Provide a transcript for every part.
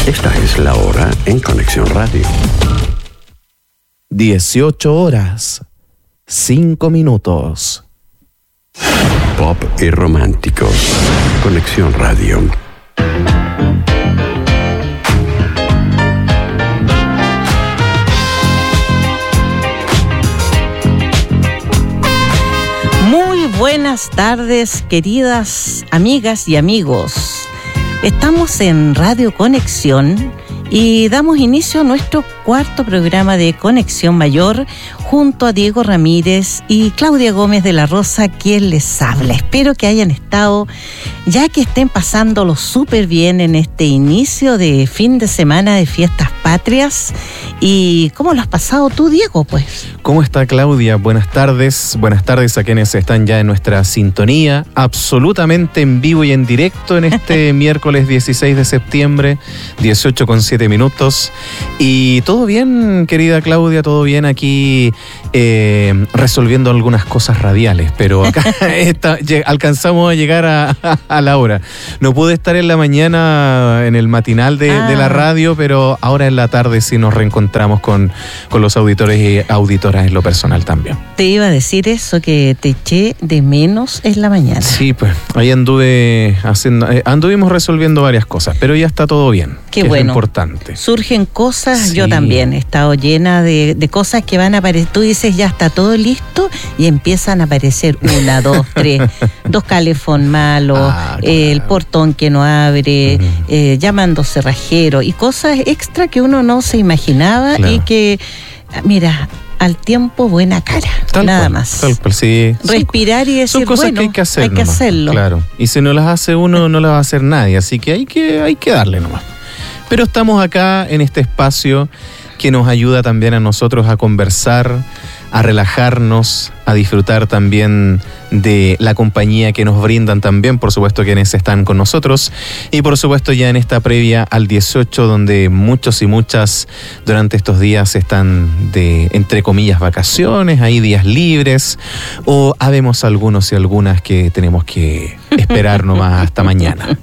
Esta es la hora en Conexión Radio. 18:05. Pop y romántico. Conexión Radio. Muy buenas tardes, queridas amigas y amigos. Estamos en Radio Conexión y damos inicio a nuestro cuarto programa de Conexión Mayor junto a Diego Ramírez y Claudia Gómez de la Rosa, quien les habla. Espero que hayan estado, ya que estén pasándolo súper bien en este inicio de fin de semana de fiestas patrias. ¿Y cómo lo has pasado tú, Diego, pues? ¿Cómo está, Claudia? Buenas tardes a quienes están ya en nuestra sintonía, absolutamente en vivo y en directo en este miércoles 16 de septiembre, 18:07. Y todo bien, querida Claudia, todo bien aquí, resolviendo algunas cosas radiales, pero acá alcanzamos a llegar a la hora. No pude estar en la mañana en el matinal de la radio, pero ahora en la tarde sí nos reencontramos con los auditores y auditoras en lo personal también. Te iba a decir eso, que te eché de menos en la mañana. Sí, pues ahí anduvimos resolviendo varias cosas, pero ya está todo bien. Qué bueno. Es lo importante. Surgen cosas, Sí. Yo también he estado llena de cosas que van a aparecer. Tú dices, ya está todo listo, y empiezan a aparecer 1, 2, 3, 2 calefón malos, Claro. el portón que no abre, llamando cerrajero y cosas extra que uno no se imaginaba. Claro. Y que, mira, al tiempo buena cara, Tal nada cual, más. Tal cual, sí. Respirar y decir, Son cosas bueno, que hay que hacer. hay que nomás, hacerlo. Claro. Y si no las hace uno, no las va a hacer nadie. Así que hay que darle nomás. Pero estamos acá en este espacio que nos ayuda también a nosotros a conversar, a relajarnos, a disfrutar también de la compañía que nos brindan también, por supuesto, quienes están con nosotros. Y por supuesto ya en esta previa al 18, donde muchos y muchas durante estos días están de, entre comillas, vacaciones, hay días libres, o habemos algunos y algunas que tenemos que esperar nomás hasta mañana.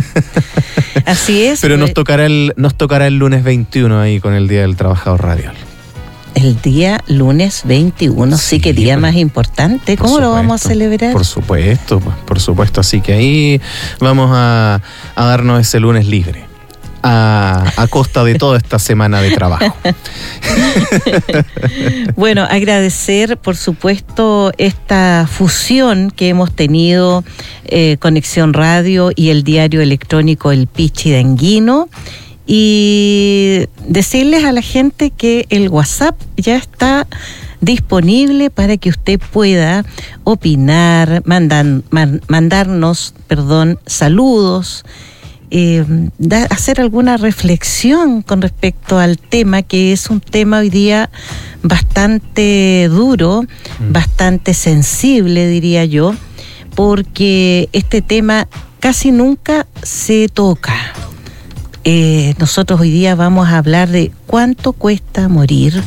Así es. Pero nos tocará el lunes 21 ahí con el Día del Trabajador Radial. El día lunes 21, sí, que día más importante. ¿Cómo lo vamos a celebrar? Por supuesto. Así que ahí vamos a darnos ese lunes libre, a costa de toda esta semana de trabajo. Bueno, agradecer, por supuesto, esta fusión que hemos tenido, Conexión Radio y el diario electrónico El Pichidanguino. Y decirles a la gente que el WhatsApp ya está disponible para que usted pueda opinar, mandarnos saludos, hacer alguna reflexión con respecto al tema, que es un tema hoy día bastante duro, bastante sensible, diría yo, porque este tema casi nunca se toca. Nosotros hoy día vamos a hablar de cuánto cuesta morir,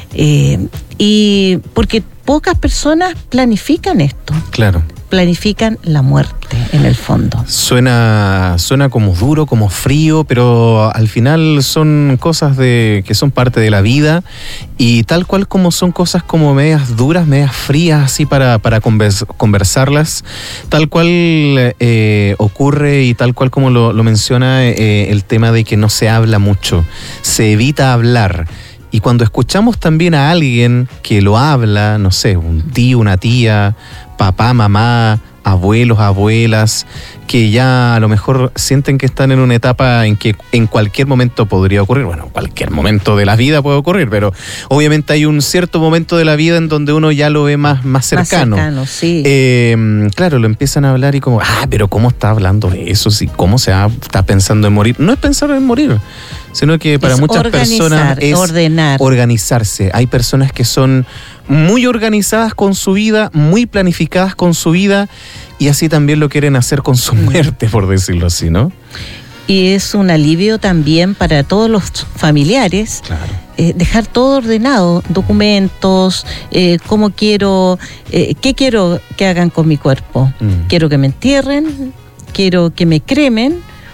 y porque pocas personas planifican esto. Claro. Planifican la muerte, en el fondo. Suena como duro, como frío, pero al final son cosas que son parte de la vida, y tal cual como son cosas como medias duras, medias frías, así para conversarlas, tal cual ocurre, y tal cual como lo menciona el tema de que no se habla mucho, se evita hablar. Y cuando escuchamos también a alguien que lo habla, no sé, un tío, una tía, papá, mamá, abuelos, abuelas, que ya a lo mejor sienten que están en una etapa en que en cualquier momento podría ocurrir. Bueno, cualquier momento de la vida puede ocurrir, pero obviamente hay un cierto momento de la vida en donde uno ya lo ve más cercano. Más cercano, sí. Claro, lo empiezan a hablar y como, pero ¿cómo está hablando de eso? Sí, ¿cómo está pensando en morir? No es pensar en morir, sino que para muchas personas es organizarse. Hay personas que son muy organizadas con su vida, muy planificadas con su vida, y así también lo quieren hacer con su muerte, por decirlo así, ¿no? Y es un alivio también para todos los familiares. Claro. Dejar todo ordenado, documentos, cómo quiero, qué quiero que hagan con mi cuerpo. Quiero que me entierren, quiero que me cremen,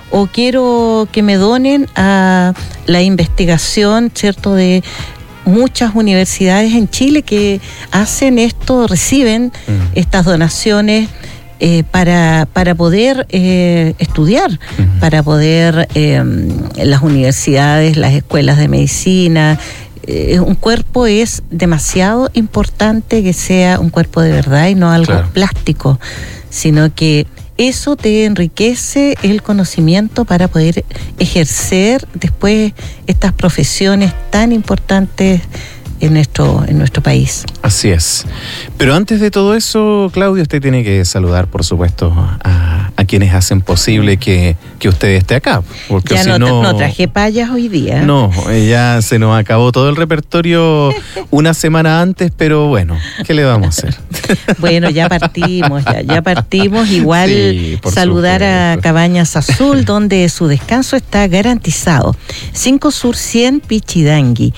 o quiero que me donen a la investigación, ¿cierto?, de muchas universidades en Chile que hacen esto, reciben estas donaciones para poder estudiar, para poder las universidades, las escuelas de medicina. Un cuerpo es demasiado importante que sea un cuerpo de verdad y no algo plástico, sino que eso te enriquece el conocimiento para poder ejercer después estas profesiones tan importantes en nuestro país. Así es. Pero antes de todo eso, Claudia, usted tiene que saludar, por supuesto, a quienes hacen posible que usted esté acá. Porque ya si no traje payas hoy día. No, ya se nos acabó todo el repertorio una semana antes, pero bueno, ¿qué le vamos a hacer? Bueno, ya partimos. Igual sí, saludar a Cabañas Azul, donde su descanso está garantizado. 5 Sur 100 Pichidangui,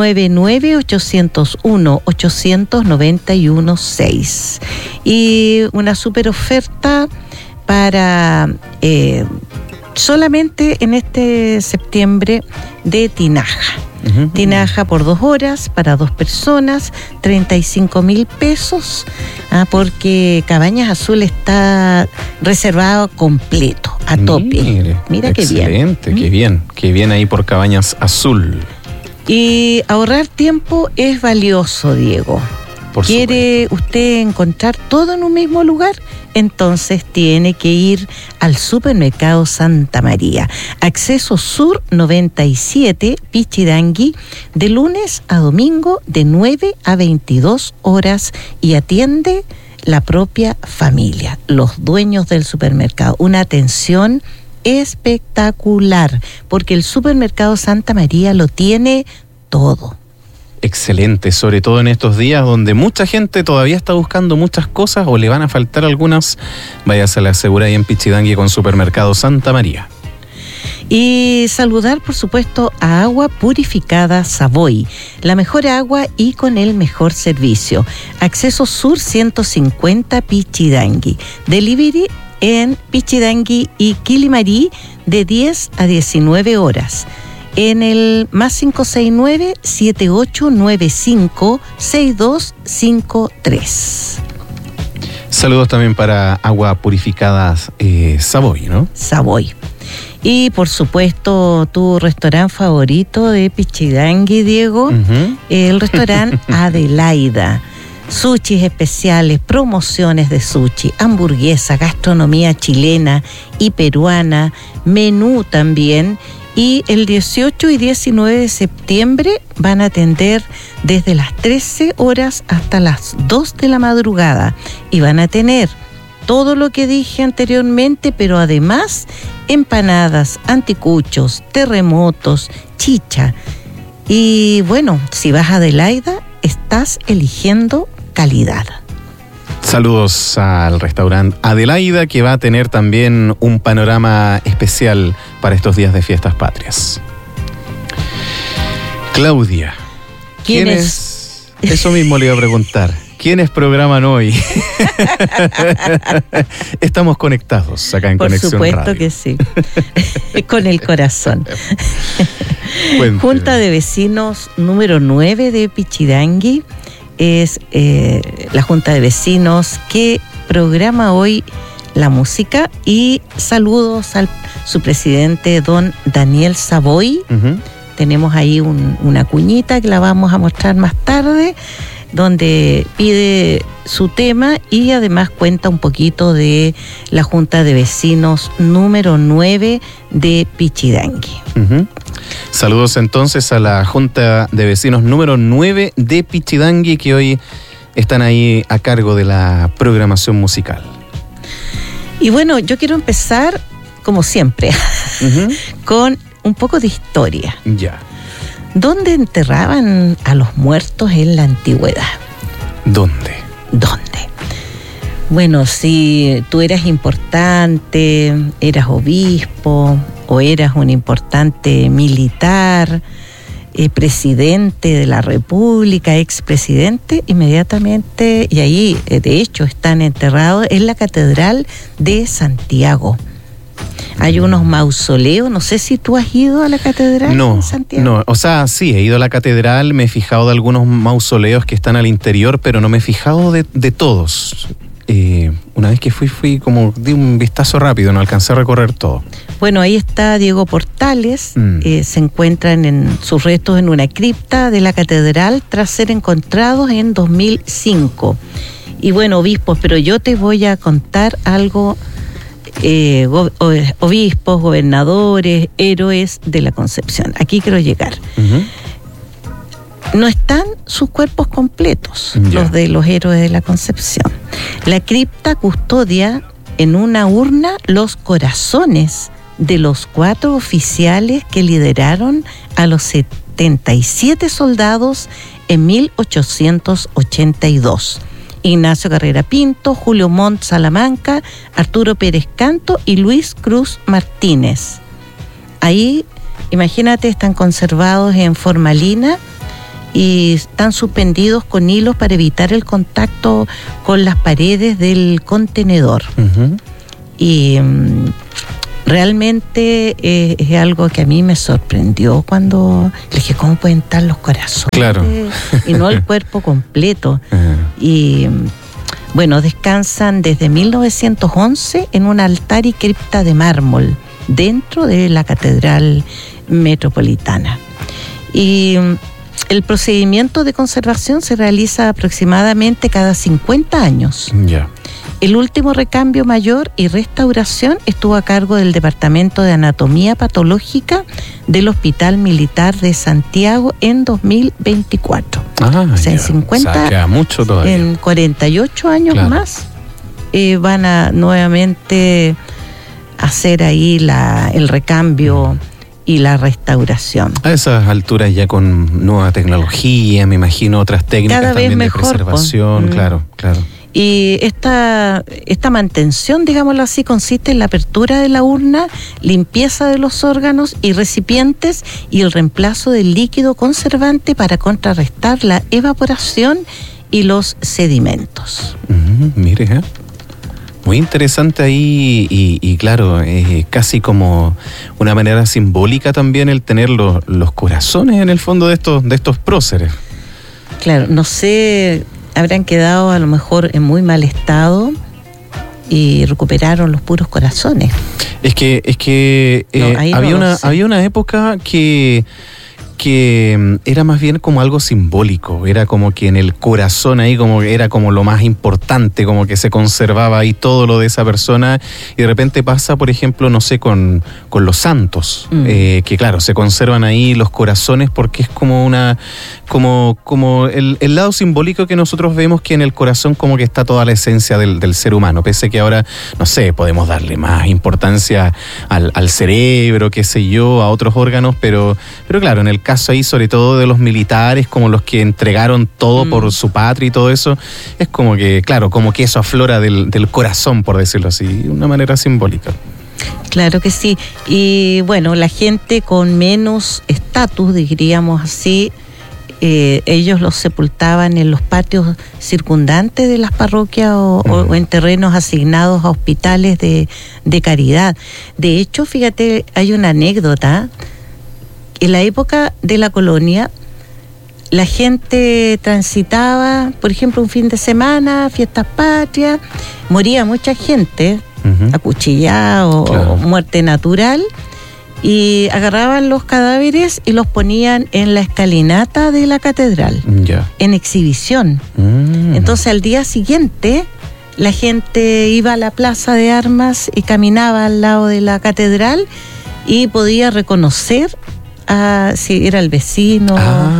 99801-891-6. Y una super oferta para solamente en este septiembre de tinaja. Tinaja por 2 horas para 2 personas, 35.000 pesos, porque Cabañas Azul está reservado completo, a tope. Mira qué bien. Excelente, qué bien ahí por Cabañas Azul. Y ahorrar tiempo es valioso, Diego. ¿Quiere usted encontrar todo en un mismo lugar? Entonces tiene que ir al Supermercado Santa María. Acceso Sur 97, Pichidangui, de lunes a domingo de 9 a 22 horas y atiende la propia familia, los dueños del supermercado. Una atención espectacular, porque el Supermercado Santa María lo tiene todo. Excelente, sobre todo en estos días donde mucha gente todavía está buscando muchas cosas o le van a faltar algunas. Váyase a la segura ahí en Pichidangui con Supermercado Santa María. Y saludar, por supuesto, a Agua Purificada Savoy, la mejor agua y con el mejor servicio. Acceso Sur 150 Pichidangui. Delivery en Pichidangui y Quilimarí de 10 a 19 horas. En el +5895-6253. Saludos también para Agua Purificada Savoy, ¿no? Savoy. Y por supuesto, tu restaurante favorito de Pichidangui, Diego, el restaurante Adelaida. Sushis especiales, promociones de sushi, hamburguesa, gastronomía chilena y peruana, menú también. Y el 18 y 19 de septiembre van a atender desde las 13 horas hasta las 2 de la madrugada. Y van a tener todo lo que dije anteriormente, pero además empanadas, anticuchos, terremotos, chicha. Y bueno, si vas a Adelaida, estás eligiendo calidad. Saludos al restaurante Adelaida, que va a tener también un panorama especial para estos días de fiestas patrias. Claudia, ¿quiénes? Eso mismo le iba a preguntar. ¿Quiénes programan hoy? Estamos conectados acá en Conexión Radio. Por supuesto que sí. Con el corazón. Junta de Vecinos número 9 de Pichidangui. Es la Junta de Vecinos que programa hoy la música, y saludos a su presidente, don Daniel Savoy. Tenemos ahí una cuñita que la vamos a mostrar más tarde, donde pide su tema y además cuenta un poquito de la Junta de Vecinos número 9 de Pichidangui. Saludos entonces a la Junta de Vecinos número 9 de Pichidangui, que hoy están ahí a cargo de la programación musical. Y bueno, yo quiero empezar, como siempre, con un poco de historia. Ya. ¿Dónde enterraban a los muertos en la antigüedad? ¿Dónde? Bueno, si tú eras importante, eras obispo o eras un importante militar, presidente de la República, expresidente, inmediatamente, y ahí de hecho están enterrados en la Catedral de Santiago. Hay unos mausoleos, no sé si tú has ido a la catedral en Santiago. No, o sea, sí, he ido a la catedral, me he fijado de algunos mausoleos que están al interior, pero no me he fijado de todos. Una vez que fui como di un vistazo rápido, no alcancé a recorrer todo. Bueno, ahí está Diego Portales, se encuentran en sus restos en una cripta de la catedral tras ser encontrados en 2005. Y bueno, obispos, pero yo te voy a contar algo, obispos, gobernadores, héroes de la Concepción. Aquí quiero llegar. No están sus cuerpos completos, los de los héroes de la Concepción. La cripta custodia en una urna los corazones de los 4 oficiales que lideraron a los 77 soldados en 1882. Ignacio Carrera Pinto, Julio Montt Salamanca, Arturo Pérez Canto y Luis Cruz Martínez. Ahí, imagínate, están conservados en formalina y están suspendidos con hilos para evitar el contacto con las paredes del contenedor. Y realmente es algo que a mí me sorprendió cuando le dije, ¿cómo pueden estar los corazones? Claro. Y no el cuerpo completo. Y bueno, descansan desde 1911 en un altar y cripta de mármol dentro de la Catedral Metropolitana. Y el procedimiento de conservación se realiza aproximadamente cada 50 años. El último recambio mayor y restauración estuvo a cargo del Departamento de Anatomía Patológica del Hospital Militar de Santiago en 2024. O sea, en 50, o sea, queda mucho todavía. En 48 años más van a nuevamente hacer ahí el recambio y la restauración. A esas alturas ya con nueva tecnología, me imagino otras técnicas cada también vez mejor, de preservación, claro. Y esta mantención, digámoslo así, consiste en la apertura de la urna, limpieza de los órganos y recipientes y el reemplazo del líquido conservante para contrarrestar la evaporación y los sedimentos. Mire, muy interesante ahí y claro, casi como una manera simbólica también el tener los corazones en el fondo de estos próceres. Claro, no sé, habrán quedado a lo mejor en muy mal estado y recuperaron los puros corazones. Es que había una época que era más bien como algo simbólico, era como que en el corazón ahí como era como lo más importante, como que se conservaba ahí todo lo de esa persona, y de repente pasa, por ejemplo, no sé, con los santos, que claro, se conservan ahí los corazones porque es como como el lado simbólico que nosotros vemos, que en el corazón como que está toda la esencia del ser humano, pese que ahora, no sé, podemos darle más importancia al cerebro, qué sé yo, a otros órganos, pero claro, en el caso ahí sobre todo de los militares, como los que entregaron todo por su patria y todo eso, es como que, claro, como que eso aflora del corazón, por decirlo así, de una manera simbólica. Claro que sí. Y bueno, la gente con menos estatus, diríamos así, ellos los sepultaban en los patios circundantes de las parroquias o en terrenos asignados a hospitales de caridad. De hecho, fíjate, hay una anécdota. En la época de la colonia, la gente transitaba, por ejemplo, un fin de semana, fiestas patrias, moría mucha gente, acuchillada o muerte natural, y agarraban los cadáveres y los ponían en la escalinata de la catedral, en exhibición. Entonces, al día siguiente, la gente iba a la plaza de armas y caminaba al lado de la catedral y podía reconocer si era el vecino,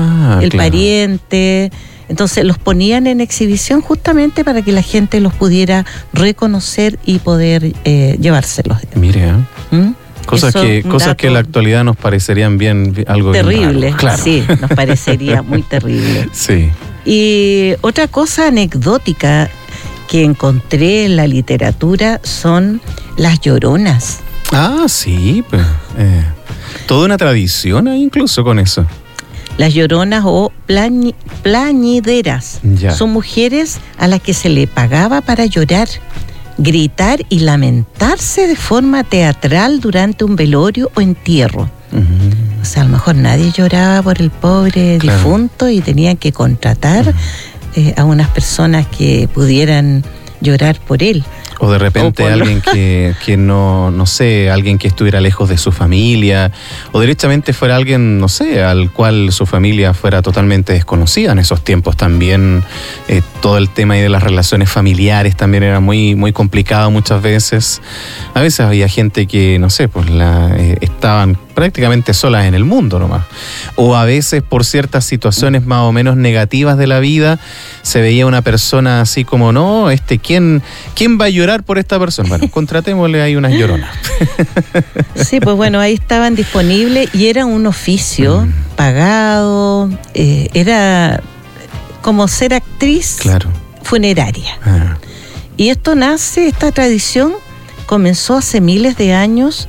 pariente. Entonces los ponían en exhibición justamente para que la gente los pudiera reconocer y poder llevárselos. Mire, cosas que en la actualidad nos parecerían algo terrible, bien raro. Claro. Sí, nos parecería muy terrible. Sí. Y otra cosa anecdótica que encontré en la literatura son las lloronas. Sí, pues toda una tradición incluso con eso. Las lloronas o plañideras son mujeres a las que se le pagaba para llorar, gritar y lamentarse de forma teatral durante un velorio o entierro. O sea, a lo mejor nadie lloraba por el pobre difunto y tenían que contratar a unas personas que pudieran llorar por él. O de repente alguien que no sé, alguien que estuviera lejos de su familia, o directamente fuera alguien, no sé, al cual su familia fuera totalmente desconocida. En esos tiempos también todo el tema de las relaciones familiares también era muy, muy complicado muchas veces. A veces había gente que, no sé, pues estaban prácticamente solas en el mundo nomás. O a veces por ciertas situaciones más o menos negativas de la vida, se veía una persona así como, no, ¿quién va a llorar por esta persona? Bueno, contratémosle ahí unas lloronas. Sí, pues bueno, ahí estaban disponibles y era un oficio pagado, era como ser actriz funeraria. Y esta tradición comenzó hace miles de años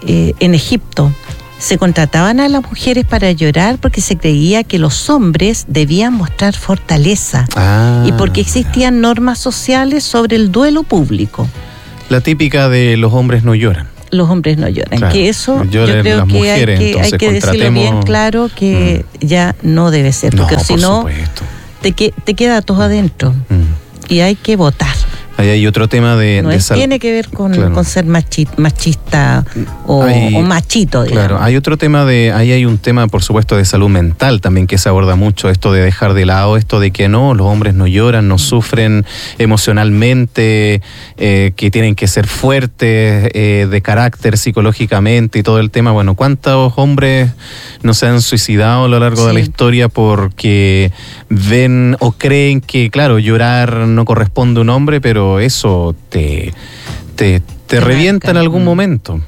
en Egipto. Se contrataban a las mujeres para llorar porque se creía que los hombres debían mostrar fortaleza y porque existían normas sociales sobre el duelo público. La típica de los hombres no lloran. Los hombres no lloran, claro, que eso yo creo las que mujeres, hay que decirlo bien claro que ya no debe ser, porque si no te queda todo adentro y hay que votar. Ahí hay otro tema tiene que ver con ser machista o machito, digamos. Claro, hay otro tema ahí hay un tema, por supuesto, de salud mental también que se aborda mucho, esto de dejar de lado, esto de que no, los hombres no lloran, no sufren emocionalmente, que tienen que ser fuertes, de carácter psicológicamente y todo el tema. Bueno, ¿cuántos hombres no se han suicidado a lo largo de la historia porque ven o creen que, claro, llorar no corresponde a un hombre, pero eso te revienta en algún momento?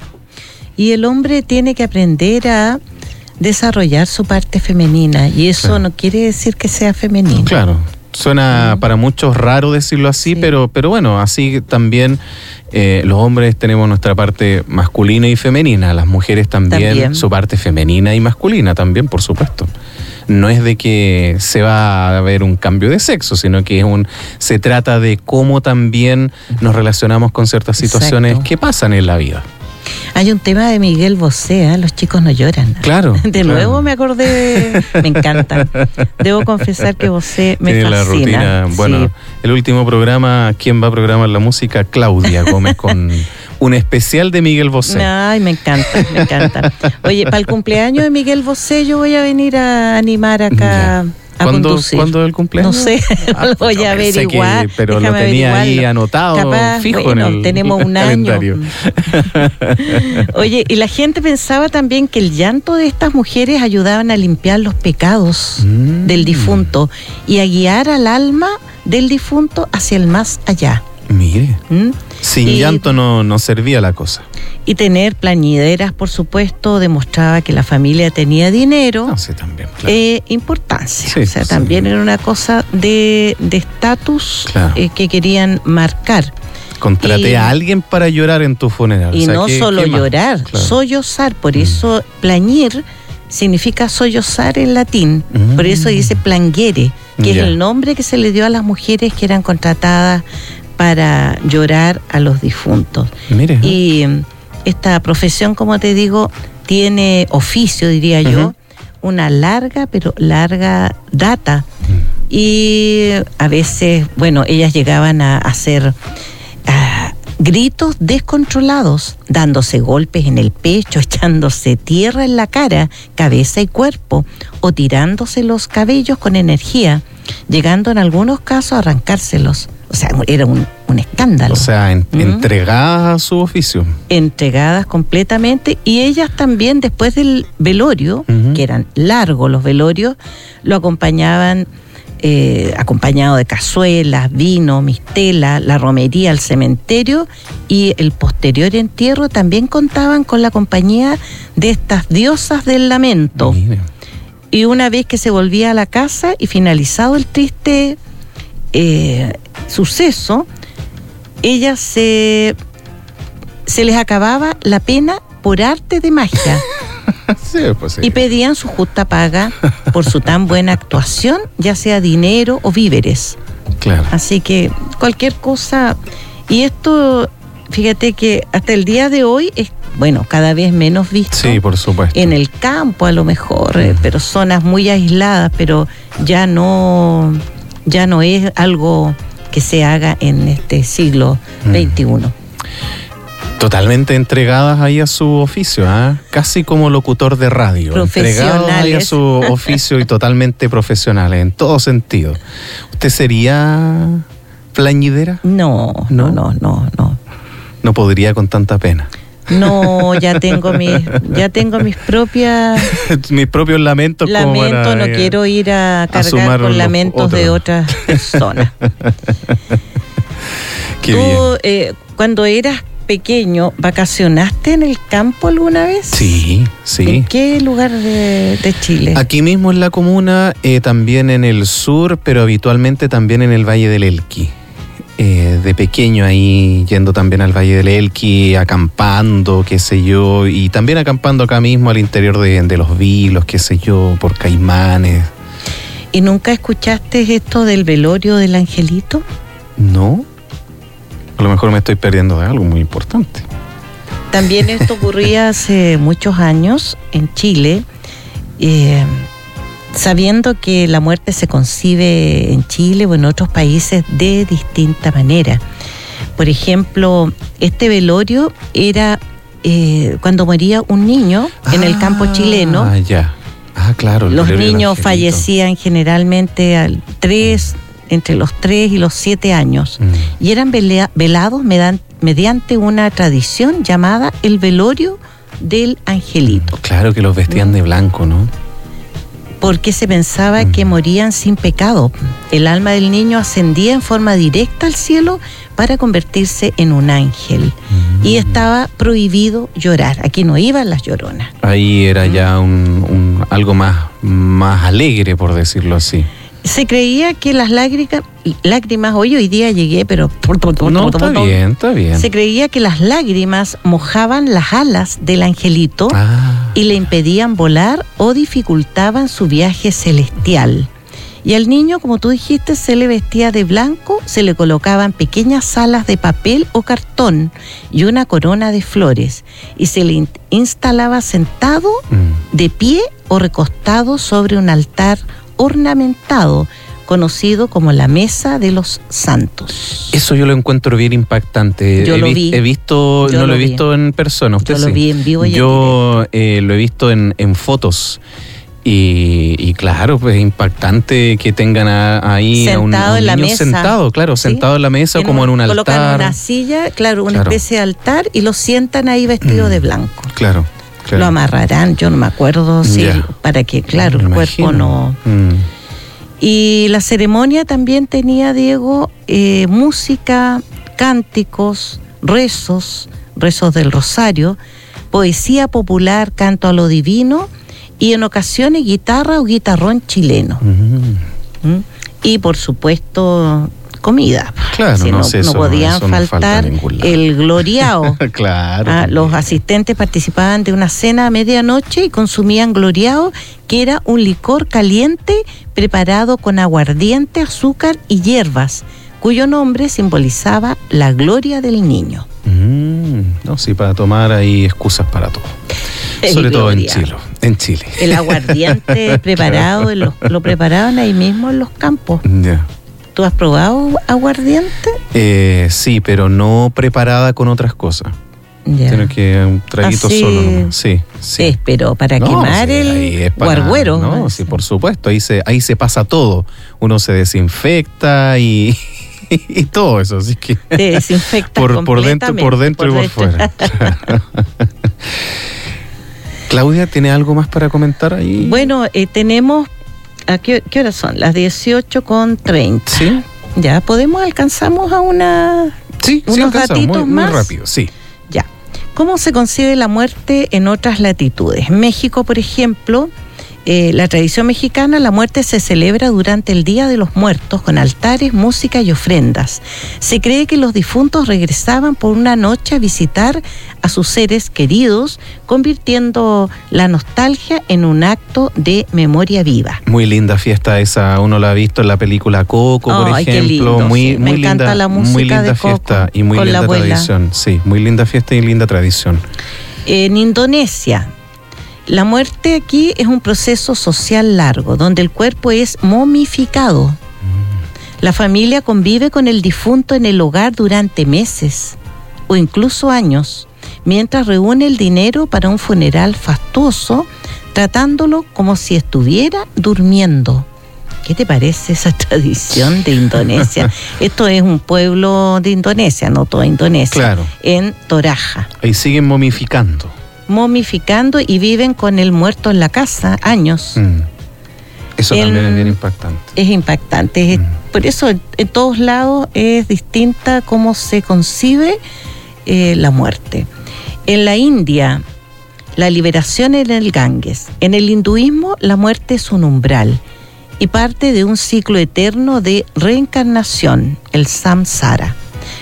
Y el hombre tiene que aprender a desarrollar su parte femenina, y eso no quiere decir que sea femenino. Claro, suena para muchos raro decirlo así, pero bueno, así también los hombres tenemos nuestra parte masculina y femenina, las mujeres también su parte femenina y masculina también, por supuesto. No es de que se va a haber un cambio de sexo, sino que se trata de cómo también nos relacionamos con ciertas situaciones que pasan en la vida. Hay un tema de Miguel Bosé, Los chicos no lloran. Claro. Nuevo me acordé, me encanta. Debo confesar que Bosé me tiene fascina. La rutina. Bueno, el último programa, ¿quién va a programar la música? Claudia Gómez con un especial de Miguel Bosé. Ay, me encanta, me encanta. Oye, para el cumpleaños de Miguel Bosé yo voy a venir a animar acá. ¿Cuándo es el cumpleaños? No sé, lo voy a averiguar. Pero lo tenía ahí anotado, fijo en el tenemos un calendario. Año. Oye, y la gente pensaba también que el llanto de estas mujeres ayudaban a limpiar los pecados del difunto y a guiar al alma del difunto hacia el más allá. Mire, sin llanto no servía la cosa. Y tener plañideras, por supuesto, demostraba que la familia tenía dinero, también, claro. Importancia. También era una cosa de estatus que querían marcar. Contraté a alguien para llorar en tu funeral. Y no solo llorar, sollozar. Por eso plañir significa sollozar en latín. Por eso dice planguere, que es el nombre que se le dio a las mujeres que eran contratadas para llorar a los difuntos. Mire. Y esta profesión, como te digo, tiene oficio, diría yo, una larga data. Y a veces, ellas llegaban a hacer gritos descontrolados, dándose golpes en el pecho, echándose tierra en la cara, cabeza y cuerpo, o tirándose los cabellos con energía, llegando en algunos casos a arrancárselos. O sea, era un escándalo. O sea, entregadas a su oficio. Entregadas completamente. Y ellas también, después del velorio, que eran largos los velorios, lo acompañaban, acompañado de cazuelas, vino, mistela, la romería al cementerio, y el posterior entierro también contaban con la compañía de estas diosas del lamento. Mira. Y una vez que se volvía a la casa y finalizado el triste suceso, ellas se les acababa la pena por arte de magia. Y pedían su justa paga por su tan buena actuación, ya sea dinero o víveres. Claro. Así que cualquier cosa Y esto, fíjate que hasta el día de hoy es, bueno, cada vez menos visto. Sí, por supuesto. En el campo a lo mejor, pero zonas muy aisladas, pero ya no es algo que se haga en este siglo XXI. Totalmente entregadas ahí a su oficio, ¿eh? Casi como locutor de radio. Entregados ahí a su oficio y totalmente profesionales, en todo sentido. ¿Usted sería plañidera? No. No podría con tanta pena. No, ya tengo mis propias... mis propios lamentos. Lamento, no quiero ir a cargar con lamentos de otras personas. Qué bien. Cuando eras pequeño, ¿vacacionaste en el campo alguna vez? Sí. ¿En qué lugar de Chile? Aquí mismo en la comuna, también en el sur, pero habitualmente también en el Valle del Elqui. De pequeño ahí yendo también al Valle del Elqui, acampando, qué sé yo, y también acampando acá mismo al interior de los Vilos, qué sé yo, por Caimanes. ¿Y nunca escuchaste esto del velorio del angelito? No, a lo mejor me estoy perdiendo de algo muy importante. También esto ocurría hace muchos años en Chile, sabiendo que la muerte se concibe en Chile o en otros países de distinta manera. Por ejemplo, este velorio era cuando moría un niño en el campo chileno. Claro. Los niños fallecían generalmente entre los 3 y los 7 años y eran velados mediante una tradición llamada el velorio del angelito. Claro, que los vestían de blanco, ¿no? Porque se pensaba que morían sin pecado. El alma del niño ascendía en forma directa al cielo para convertirse en un ángel. Y estaba prohibido llorar. Aquí no iban las lloronas. Ahí era ya algo más alegre, por decirlo así. Se creía que las lágrimas, hoy día llegué, pero... No, está bien. Se creía que las lágrimas mojaban las alas del angelito y le impedían volar o dificultaban su viaje celestial. Y al niño, como tú dijiste, se le vestía de blanco, se le colocaban pequeñas alas de papel o cartón y una corona de flores. Y se le instalaba sentado, de pie o recostado sobre un altar ornamentado, conocido como la Mesa de los Santos. Eso yo lo encuentro bien impactante. Yo lo vi. No lo he visto en persona. Usted yo lo vi en vivo y yo lo he visto en fotos. Y claro, pues es impactante que tengan ahí sentado a un en la niño mesa. Sentado en la mesa, como en un altar. Colocan una silla, una especie de altar, y lo sientan ahí vestido de blanco. Claro. Lo amarrarán, yo no me acuerdo para que, el cuerpo no... Y la ceremonia también tenía, Diego, música, cánticos, rezos del rosario, poesía popular, canto a lo divino, y en ocasiones guitarra o guitarrón chileno. Y por supuesto comida. Claro, no podían faltar el gloriao. Claro. Los asistentes participaban de una cena a medianoche y consumían gloriao, que era un licor caliente preparado con aguardiente, azúcar y hierbas, cuyo nombre simbolizaba la gloria del niño. Para tomar ahí excusas para todo. Sobre todo en Chile. El aguardiente preparado, lo preparaban ahí mismo en los campos. ¿Tú has probado aguardiente? Sí, pero no preparada con otras cosas. Tiene que un traguito solo nomás. Sí. Pero para quemar el guarguero. No, sí, por supuesto. Ahí se pasa todo. Uno se desinfecta y todo eso. Así que te desinfecta por dentro y por fuera. Claudia, ¿tiene algo más para comentar ahí? Bueno, tenemos... ¿A qué horas son? Las 18:30. Sí. Ya, alcanzamos a unos ratitos más. Muy rápido, sí. Ya. ¿Cómo se concibe la muerte en otras latitudes? En México, por ejemplo, la tradición mexicana, la muerte se celebra durante el Día de los Muertos con altares, música y ofrendas. Se cree que los difuntos regresaban por una noche a visitar a sus seres queridos, convirtiendo la nostalgia en un acto de memoria viva. Muy linda fiesta esa, uno la ha visto en la película Coco, por ejemplo. Qué lindo, muy, sí. muy Me encanta linda, la música muy linda de Coco fiesta y muy con la linda abuela. tradición. Sí, muy linda fiesta y linda tradición. En Indonesia, la muerte aquí es un proceso social largo, donde el cuerpo es momificado. La familia convive con el difunto en el hogar durante meses o incluso años, mientras reúne el dinero para un funeral fastuoso, tratándolo como si estuviera durmiendo. ¿Qué te parece esa tradición de Indonesia? Esto es un pueblo de Indonesia, no toda Indonesia. Claro. En Toraja. Ahí siguen momificando. Y viven con el muerto en la casa años. Eso también es bien impactante. Es impactante. Por eso en todos lados es distinta cómo se concibe la muerte. En la India, la liberación en el Ganges. En el hinduismo, la muerte es un umbral y parte de un ciclo eterno de reencarnación, el samsara.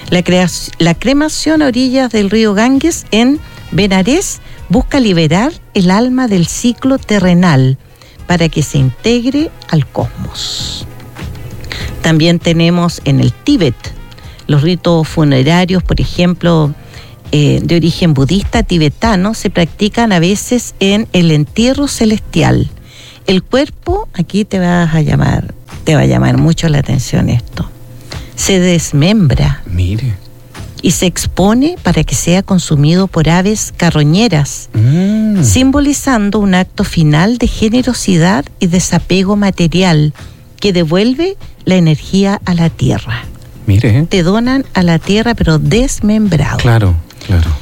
La cremación a orillas del río Ganges en Benares busca liberar el alma del ciclo terrenal para que se integre al cosmos. También tenemos en el Tíbet los ritos funerarios, por ejemplo, de origen budista tibetano, se practican a veces en el entierro celestial. El cuerpo, aquí te va a llamar mucho la atención esto, se desmembra. Mire. Y se expone para que sea consumido por aves carroñeras, simbolizando un acto final de generosidad y desapego material que devuelve la energía a la tierra. Mire. Te donan a la tierra, pero desmembrado. Claro, claro.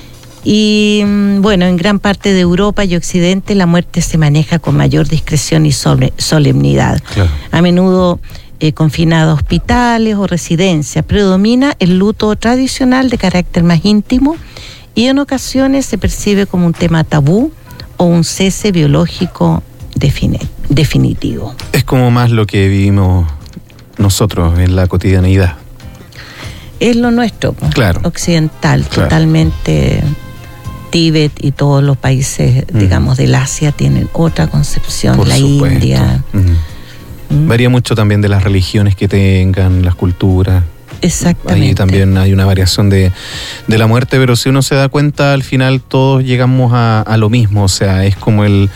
Y bueno, en gran parte de Europa y Occidente la muerte se maneja con mayor discreción y solemnidad. Claro. A menudo confinada a hospitales o residencias. Predomina el luto tradicional de carácter más íntimo y en ocasiones se percibe como un tema tabú o un cese biológico definitivo. Es como más lo que vivimos nosotros en la cotidianidad. Es lo nuestro, claro, occidental, claro. Totalmente. Tíbet y todos los países, digamos, del Asia tienen otra concepción, por la supuesto. India. Varía mucho también de las religiones que tengan, las culturas. Exactamente. Ahí también hay una variación de la muerte, pero si uno se da cuenta, al final todos llegamos a lo mismo. O sea, es como el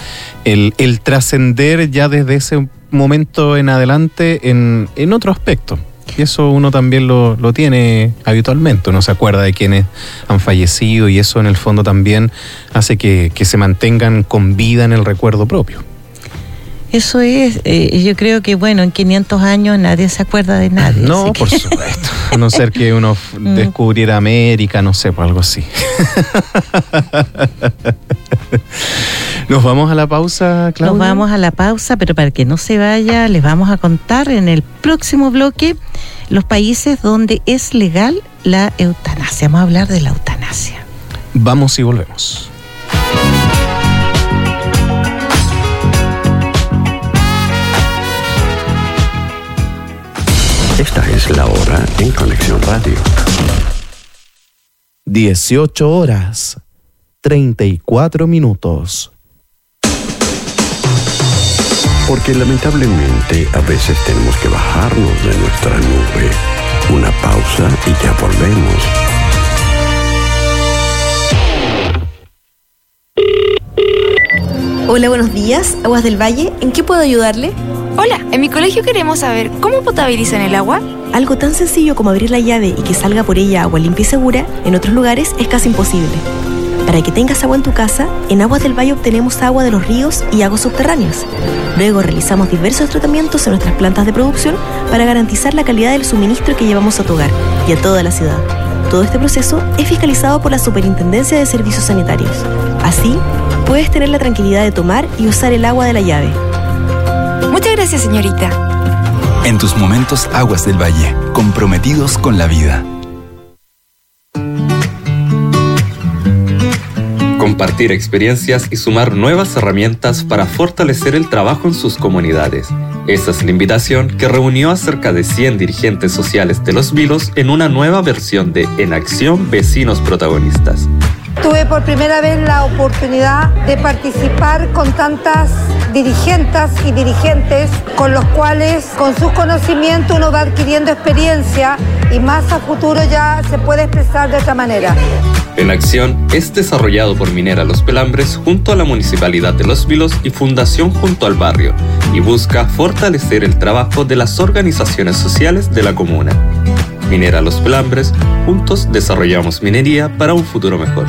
trascender ya desde ese momento en adelante en otro aspecto. Y eso uno también lo tiene habitualmente. Uno se acuerda de quienes han fallecido y eso en el fondo también hace que se mantengan con vida en el recuerdo propio. Eso es, yo creo que bueno, en 500 años nadie se acuerda de nadie. No, por supuesto. A no ser que uno descubriera América, no sé, pues algo así. ¿Nos vamos a la pausa, Claudia? Nos vamos a la pausa, pero para que no se vaya, les vamos a contar en el próximo bloque los países donde es legal la eutanasia. Vamos a hablar de la eutanasia. Vamos y volvemos. Esta es la hora en Conexión Radio. 18 horas, 34 minutos. Porque lamentablemente a veces tenemos que bajarnos de nuestra nube. Una pausa y ya volvemos. Hola, buenos días. Aguas del Valle, ¿en qué puedo ayudarle? Hola, en mi colegio queremos saber cómo potabilizan el agua. Algo tan sencillo como abrir la llave y que salga por ella agua limpia y segura, en otros lugares es casi imposible. Para que tengas agua en tu casa, en Aguas del Valle obtenemos agua de los ríos y aguas subterráneas. Luego realizamos diversos tratamientos en nuestras plantas de producción para garantizar la calidad del suministro que llevamos a tu hogar y a toda la ciudad. Todo este proceso es fiscalizado por la Superintendencia de Servicios Sanitarios. Así, puedes tener la tranquilidad de tomar y usar el agua de la llave. Muchas gracias, señorita. En tus momentos, Aguas del Valle, comprometidos con la vida. compartir experiencias y sumar nuevas herramientas para fortalecer el trabajo en sus comunidades. Esa es la invitación que reunió a cerca de 100 dirigentes sociales de Los Vilos en una nueva versión de En Acción Vecinos Protagonistas. Tuve por primera vez la oportunidad de participar con tantas dirigentes y dirigentes con los cuales, con sus conocimientos, uno va adquiriendo experiencia y más a futuro ya se puede expresar de otra manera. En Acción es desarrollado por Minera Los Pelambres junto a la Municipalidad de Los Vilos y Fundación Junto al Barrio y busca fortalecer el trabajo de las organizaciones sociales de la comuna. Minera Los Pelambres, juntos desarrollamos minería para un futuro mejor.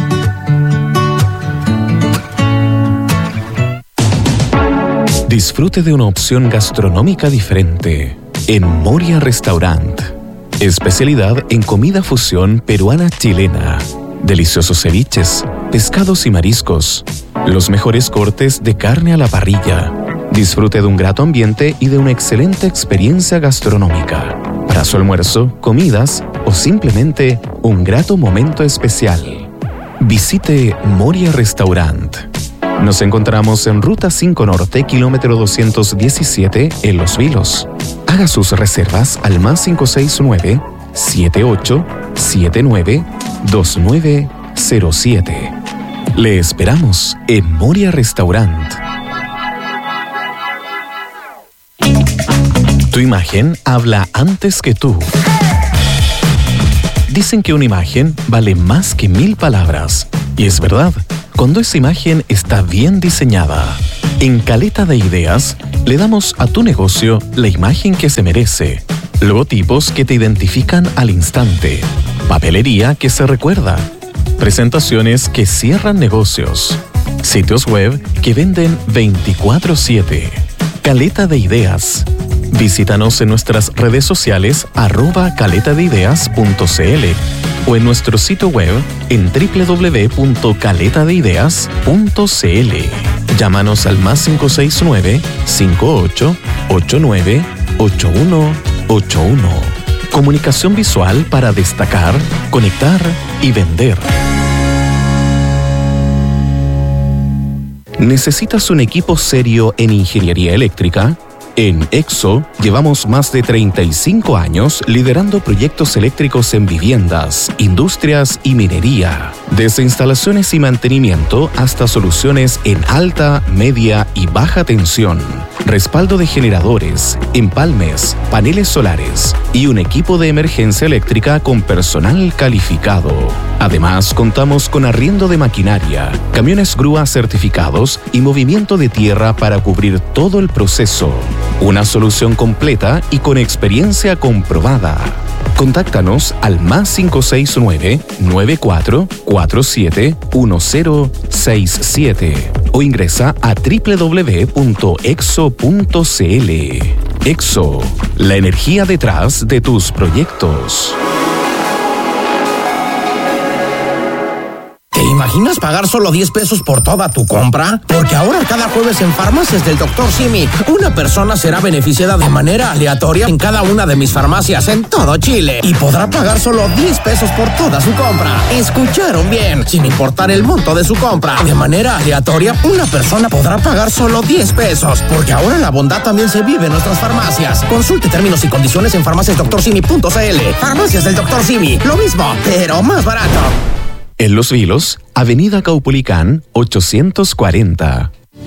Disfrute de una opción gastronómica diferente en Moria Restaurant. Especialidad en comida fusión peruana-chilena. Deliciosos ceviches, pescados y mariscos. Los mejores cortes de carne a la parrilla. Disfrute de un grato ambiente y de una excelente experiencia gastronómica. Para su almuerzo, comidas o simplemente un grato momento especial. Visite Moria Restaurant. Nos encontramos en Ruta 5 Norte, kilómetro 217, en Los Vilos. Haga sus reservas al +569 7879 2907. Le esperamos en Moria Restaurant. Tu imagen habla antes que tú. Dicen que una imagen vale más que 1000 palabras. Y es verdad, cuando esa imagen está bien diseñada. En Caleta de Ideas, le damos a tu negocio la imagen que se merece. Logotipos que te identifican al instante. Papelería que se recuerda. Presentaciones que cierran negocios. Sitios web que venden 24/7. Caleta de Ideas. Visítanos en nuestras redes sociales @caletadeideas.cl o en nuestro sitio web en www.caletadeideas.cl. Llámanos al +569 5889 8181. Comunicación visual para destacar, conectar y vender. ¿Necesitas un equipo serio en ingeniería eléctrica? En EXO llevamos más de 35 años liderando proyectos eléctricos en viviendas, industrias y minería. Desde instalaciones y mantenimiento hasta soluciones en alta, media y baja tensión. Respaldo de generadores, empalmes, paneles solares y un equipo de emergencia eléctrica con personal calificado. Además, contamos con arriendo de maquinaria, camiones grúa certificados y movimiento de tierra para cubrir todo el proceso. Una solución completa y con experiencia comprobada. Contáctanos al +569 9447 1067 o ingresa a www.exo.cl. EXO, la energía detrás de tus proyectos. ¿Te imaginas pagar solo 10 pesos por toda tu compra? Porque ahora cada jueves en Farmacias del Dr. Simi, una persona será beneficiada de manera aleatoria en cada una de mis farmacias en todo Chile y podrá pagar solo 10 pesos por toda su compra. ¿Escucharon bien? Sin importar el monto de su compra. De manera aleatoria, una persona podrá pagar solo 10 pesos, porque ahora la bondad también se vive en nuestras farmacias. Consulte términos y condiciones en farmaciasdrsimi.cl. Farmacias del Dr. Simi, lo mismo, pero más barato. En Los Vilos, Avenida Caupolicán 840.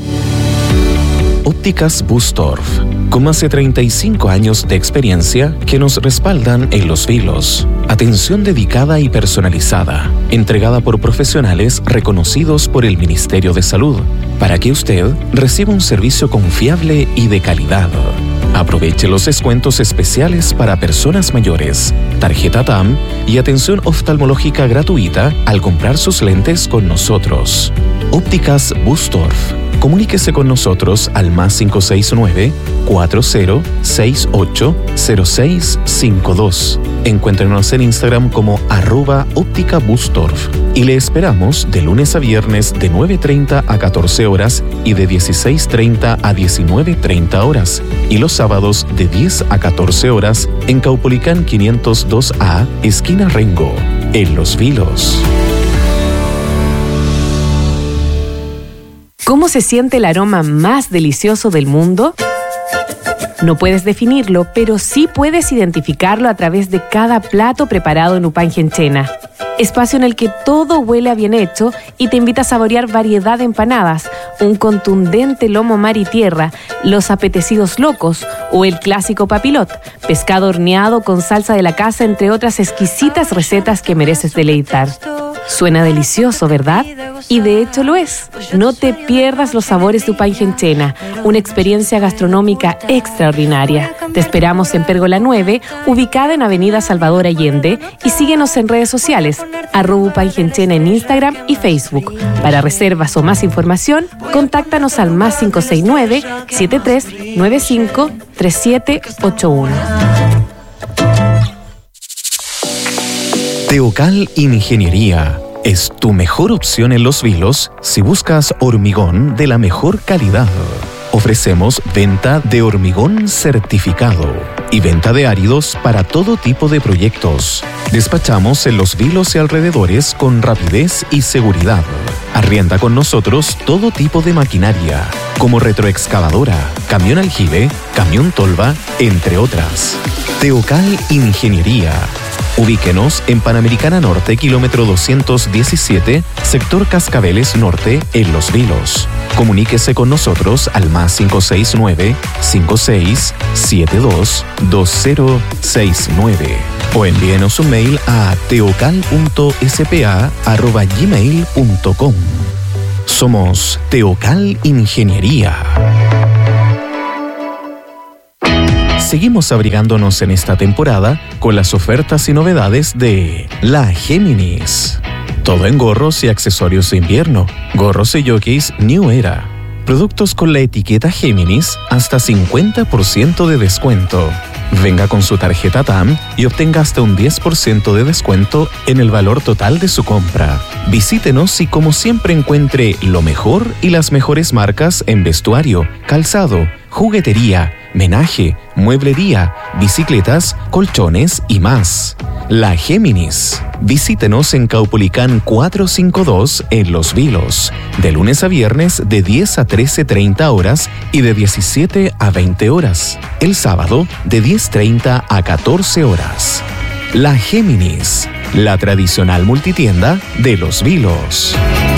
Ópticas Bustorf, con más de 35 años de experiencia que nos respaldan en Los Vilos. Atención dedicada y personalizada, entregada por profesionales reconocidos por el Ministerio de Salud, para que usted reciba un servicio confiable y de calidad. Aproveche los descuentos especiales para personas mayores, tarjeta TAM y atención oftalmológica gratuita al comprar sus lentes con nosotros. Ópticas Bustorf. Comuníquese con nosotros al +569 40680652. Encuéntrenos en Instagram como @ópticabustorf y le esperamos de lunes a viernes de 9:30 a 14 horas y de 16:30 a 19:30 horas y los sábados de 10 a 14 horas en Caupolicán 502A, esquina Rengo, en Los Vilos. ¿Cómo se siente el aroma más delicioso del mundo? No puedes definirlo, pero sí puedes identificarlo a través de cada plato preparado en Upangenchena. Espacio en el que todo huele a bien hecho y te invita a saborear variedad de empanadas, un contundente lomo mar y tierra, los apetecidos locos o el clásico papilot, pescado horneado con salsa de la casa, entre otras exquisitas recetas que mereces deleitar. Suena delicioso, ¿verdad? Y de hecho lo es. No te pierdas los sabores de Upangenchena, una experiencia gastronómica extraordinaria. Te esperamos en Pérgola 9, ubicada en Avenida Salvador Allende, y síguenos en redes sociales, @Upangenchena en Instagram y Facebook. Para reservas o más información, contáctanos al +569 7395 3781. Teocal Ingeniería es tu mejor opción en Los Vilos si buscas hormigón de la mejor calidad. Ofrecemos venta de hormigón certificado y venta de áridos para todo tipo de proyectos. Despachamos en Los Vilos y alrededores con rapidez y seguridad. Arrienda con nosotros todo tipo de maquinaria, como retroexcavadora, camión aljibe, camión tolva, entre otras. Teocal Ingeniería. Ubíquenos en Panamericana Norte, kilómetro 217, sector Cascabeles Norte, en Los Vilos. Comuníquese con nosotros al +569 56722069 o envíenos un mail a teocal.spa@gmail.com. Somos Teocal Ingeniería. Seguimos abrigándonos en esta temporada con las ofertas y novedades de La Géminis. Todo en gorros y accesorios de invierno. Gorros y jockeys New Era. Productos con la etiqueta Géminis hasta 50% de descuento. Venga con su tarjeta TAM y obtenga hasta un 10% de descuento en el valor total de su compra. Visítenos y como siempre encuentre lo mejor y las mejores marcas en vestuario, calzado, juguetería, menaje, mueblería, bicicletas, colchones y más. La Géminis. Visítenos en Caupolicán 452 en Los Vilos, de lunes a viernes de 10 a 13:30 horas y de 17 a 20 horas. El sábado de 10:30 a 14 horas. La Géminis, la tradicional multitienda de Los Vilos.